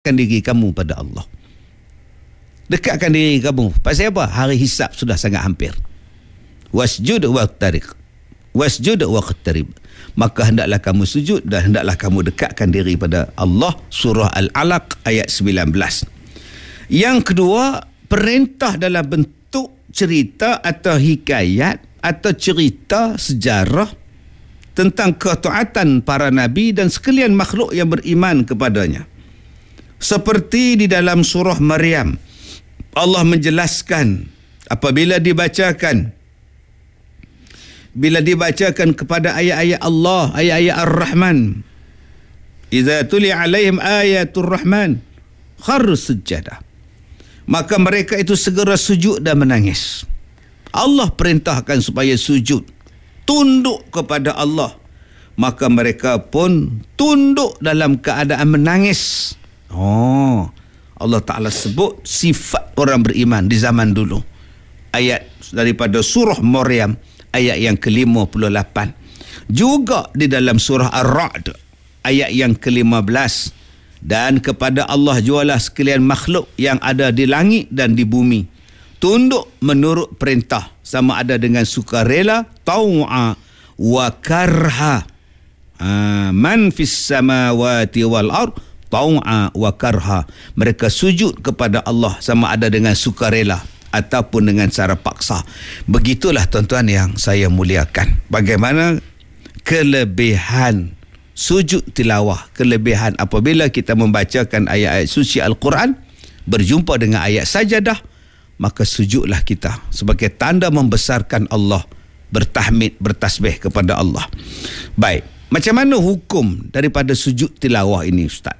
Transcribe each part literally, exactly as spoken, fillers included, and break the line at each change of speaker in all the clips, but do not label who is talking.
diri kamu pada Allah. Dekatkan diri kamu. Pasal apa? Hari hisab sudah sangat hampir. Wasjud waqtarib. Wasjud waqtarib. Maka hendaklah kamu sujud dan hendaklah kamu dekatkan diri pada Allah. Surah Al-Alaq ayat sembilan belas. Yang kedua, perintah dalam bentuk cerita atau hikayat atau cerita sejarah tentang ketaatan para nabi dan sekalian makhluk yang beriman kepadanya. Seperti di dalam surah Maryam, Allah menjelaskan apabila dibacakan bila dibacakan kepada ayat-ayat Allah, ayat-ayat Ar-Rahman, idza tuli'a alaihim ayatul Rahman kharru sujada, maka mereka itu segera sujud dan menangis. Allah perintahkan supaya sujud, tunduk kepada Allah, maka mereka pun tunduk dalam keadaan menangis. Oh, Allah Ta'ala sebut sifat orang beriman di zaman dulu. Ayat daripada surah Maryam ayat yang ke lima puluh lapan. Juga di dalam surah Ar-Ra'd ayat yang ke lima belas. Dan kepada Allah jualah sekalian makhluk yang ada di langit dan di bumi, tunduk menurut perintah, sama ada dengan sukarela, tau'a wa karha. Ha, man fis samawati wal ard tau'a wa karha. Mereka sujud kepada Allah sama ada dengan sukarela ataupun dengan cara paksa. Begitulah tuan-tuan yang saya muliakan, bagaimana kelebihan sujud tilawah, kelebihan apabila kita membacakan ayat-ayat suci Al-Quran, berjumpa dengan ayat sajadah, maka sujudlah kita sebagai tanda membesarkan Allah, bertahmid, bertasbih kepada Allah. Baik, macam mana hukum daripada sujud tilawah ini, Ustaz?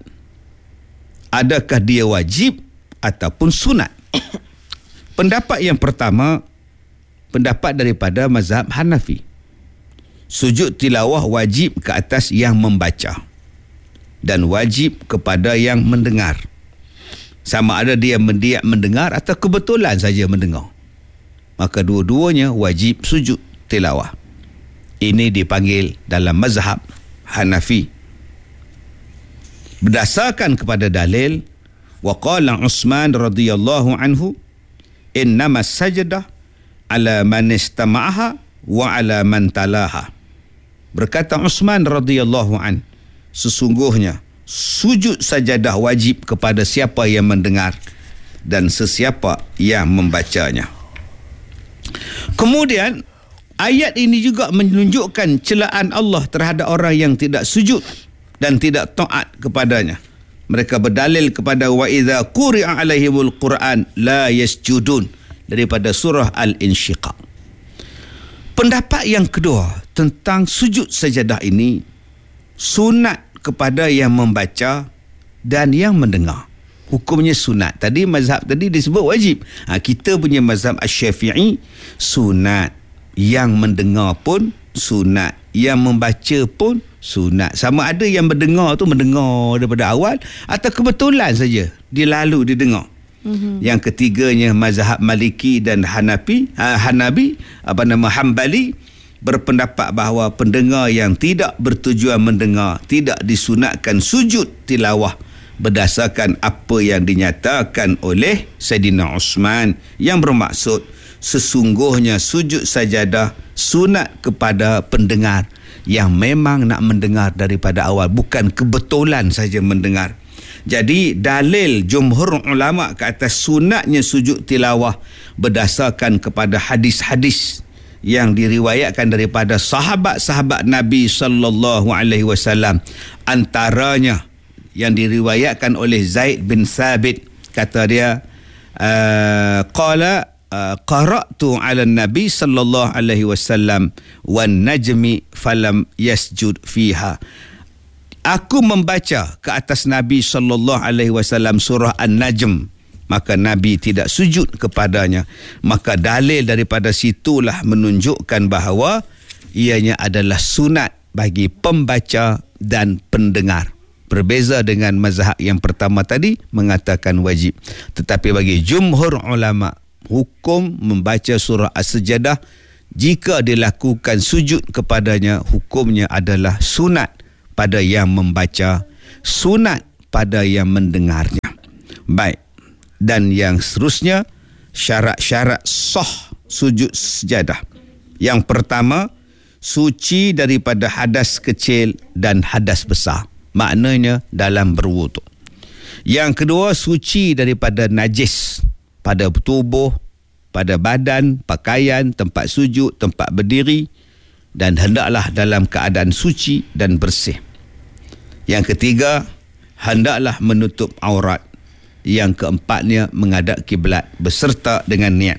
Adakah dia wajib ataupun sunat? Pendapat yang pertama, pendapat daripada mazhab Hanafi. Sujud tilawah wajib ke atas yang membaca dan wajib kepada yang mendengar. Sama ada dia mendiam mendengar atau kebetulan saja mendengar, maka dua-duanya wajib sujud tilawah. Ini dipanggil dalam mazhab Hanafi. Berdasarkan kepada dalil, wa qala Utsman radhiyallahu anhu, innamas sajdah ala man istama'aha wa ala man talaha. Berkata Utsman radhiyallahu an, sesungguhnya sujud sajadah wajib kepada siapa yang mendengar dan sesiapa yang membacanya. Kemudian ayat ini juga menunjukkan celaan Allah terhadap orang yang tidak sujud dan tidak taat kepadanya. Mereka berdalil kepada wa idza quri'a alaihimul Qur'an la yasjudun, daripada surah Al-Insyiqaq. Pendapat yang kedua tentang sujud sajadah ini sunat kepada yang membaca dan yang mendengar. Hukumnya sunat. Tadi mazhab tadi disebut wajib. Ha, kita punya mazhab Asy-Syafi'i sunat. Yang mendengar pun sunat, yang membaca pun sunat. Sama ada yang mendengar tu mendengar daripada awal atau kebetulan saja dia lalu didengar. Mm-hmm. Yang ketiganya mazhab Maliki dan Hanafi, uh, Hanabi, apa nama Hambali, berpendapat bahawa pendengar yang tidak bertujuan mendengar tidak disunatkan sujud tilawah berdasarkan apa yang dinyatakan oleh Saidina Utsman, yang bermaksud sesungguhnya sujud sajadah sunat kepada pendengar yang memang nak mendengar daripada awal, bukan kebetulan saja mendengar. Jadi dalil jumhur ulama ke atas sunatnya sujud tilawah berdasarkan kepada hadis-hadis yang diriwayatkan daripada sahabat-sahabat Nabi sallallahu alaihi wasallam. Antaranya yang diriwayatkan oleh Zaid bin Thabit, kata dia, uh, qala Uh, qara'tu 'ala Nabi sallallahu alaihi wasallam wan najmi falam yasjud fiha. Aku membaca ke atas Nabi sallallahu alaihi wasallam surah An-Najm, maka Nabi tidak sujud kepadanya. Maka dalil daripada situlah menunjukkan bahawa ianya adalah sunat bagi pembaca dan pendengar. Berbeza dengan mazhab yang pertama tadi mengatakan wajib. Tetapi bagi jumhur ulama, hukum membaca surah As-Sajdah jika dilakukan sujud kepadanya, hukumnya adalah sunat pada yang membaca, sunat pada yang mendengarnya. Baik. Dan yang seterusnya, syarat-syarat sah sujud sejadah. Yang pertama, suci daripada hadas kecil dan hadas besar. Maknanya dalam berwuduk. Yang kedua, suci daripada najis pada tubuh, pada badan, pakaian, tempat sujud, tempat berdiri, dan hendaklah dalam keadaan suci dan bersih. Yang ketiga, hendaklah menutup aurat. Yang keempatnya, menghadap kiblat beserta dengan niat.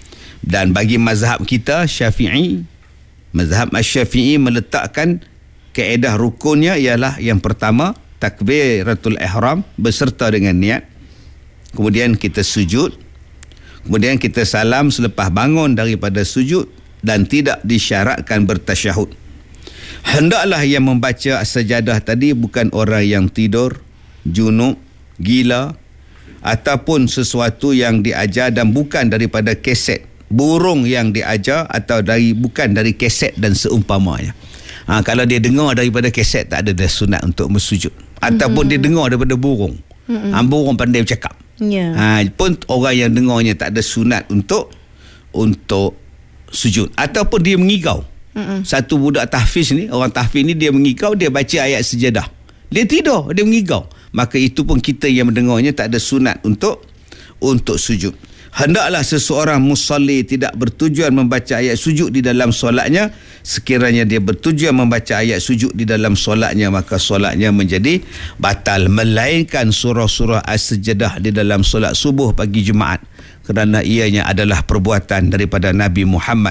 Dan bagi mazhab kita Syafi'i, mazhab Asy-Syafi'i meletakkan kaedah rukunnya ialah yang pertama, takbiratul ihram beserta dengan niat. Kemudian kita sujud. Kemudian kita salam selepas bangun daripada sujud dan tidak disyaratkan bertasyahud. Hendaklah yang membaca sajadah tadi bukan orang yang tidur, junub, gila, ataupun sesuatu yang diajar dan bukan daripada keset, burung yang diajar atau dari bukan dari keset dan seumpamanya. Ha, kalau dia dengar daripada keset, tak ada dah sunat untuk bersujud. Ataupun mm-hmm. dia dengar daripada burung. Mm-hmm. Ha, burung pandai bercakap. Yeah. Ha, pun orang yang dengarnya tak ada sunat untuk untuk sujud. Ataupun dia mengigau. Mm-hmm. Satu budak tahfiz ni, orang tahfiz ni dia mengigau, dia baca ayat sejadah. Dia tidur, dia mengigau. Maka itu pun kita yang mendengarnya tak ada sunat untuk untuk sujud. Hendaklah seseorang musalli tidak bertujuan membaca ayat sujud di dalam solatnya. Sekiranya dia bertujuan membaca ayat sujud di dalam solatnya, maka solatnya menjadi batal. Melainkan surah-surah as-sajadah di dalam solat subuh pagi Jumaat, kerana ianya adalah perbuatan daripada Nabi Muhammad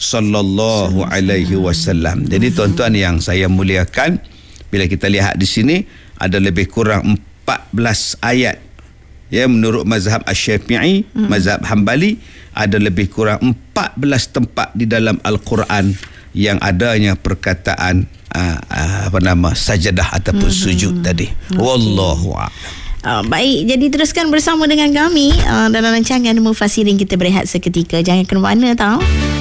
sallallahu alaihi wasallam. Jadi tuan-tuan yang saya muliakan, bila kita lihat di sini ada lebih kurang empat belas ayat, ya, menurut mazhab Asy-Syafi'i, hmm. mazhab Hambali, ada lebih kurang empat belas tempat di dalam Al-Quran yang adanya perkataan uh, uh, apa nama sajadah ataupun hmm. sujud tadi. Okay. Wallahu a'lam.
Uh, baik, jadi teruskan bersama dengan kami uh, dalam rancangan Mufassirin. Kita berehat seketika, jangan ke mana tau.